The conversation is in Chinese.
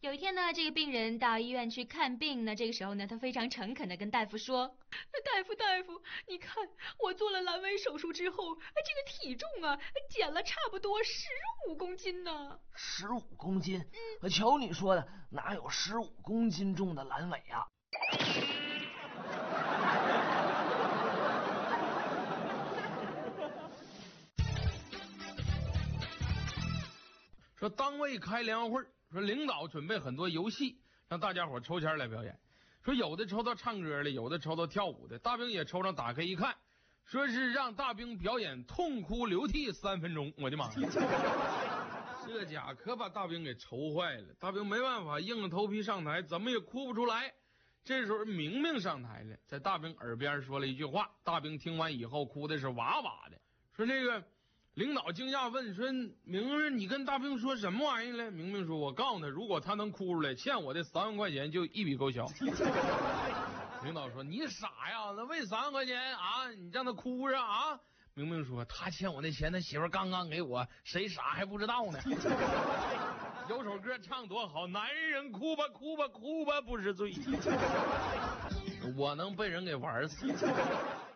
有一天呢，这个病人到医院去看病呢，这个时候呢，他非常诚恳的跟大夫说：大夫，你看我做了阑尾手术之后，这个体重啊减了差不多15公斤呢。 15公斤？瞧你说的，哪有15公斤重的阑尾啊？ 说单位开联欢会，说领导准备很多游戏，让大家伙抽签来表演。说有的抽到唱歌的，有的抽到跳舞的。大兵也抽上，打开一看，说是让大兵表演痛哭流涕3分钟。我的妈呀！这家可把大兵给愁坏了。大兵没办法，硬着头皮上台，怎么也哭不出来。这时候明明上台了，在大兵耳边说了一句话。大兵听完以后哭的是哇哇的。说这个领导惊讶问说：“明明你跟大兵说什么玩意了？”明明说：“我告诉他，如果他能哭出来，欠我的3万块钱就一笔勾销。”领导说：“你傻呀？那为3万块钱啊？你让他哭着啊？”明明说：“他欠我那钱，他媳妇刚刚给我，谁傻还不知道呢。”有首歌唱多好，男人哭吧哭吧哭吧不是罪，我能被人给玩死。